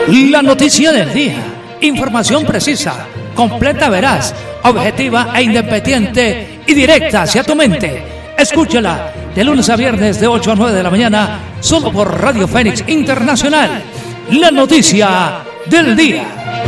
La noticia del día. Información precisa, completa, veraz, objetiva e independiente y directa hacia tu mente. Escúchala de lunes a viernes de 8 a 9 de la mañana, solo por Radio Fénix Internacional. La noticia del día.